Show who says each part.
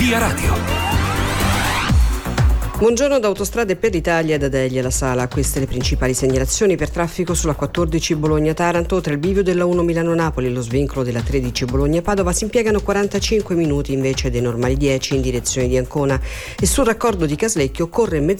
Speaker 1: Via Radio.
Speaker 2: Buongiorno da Autostrade per l'Italia e da Delia La Sala. Queste le principali segnalazioni per traffico sulla 14 Bologna-Taranto. Tra il bivio della 1 Milano-Napoli e lo svincolo della 13 Bologna-Padova si impiegano 45 minuti invece dei normali 10 in direzione di Ancona, e sul raccordo di Caslecchio occorre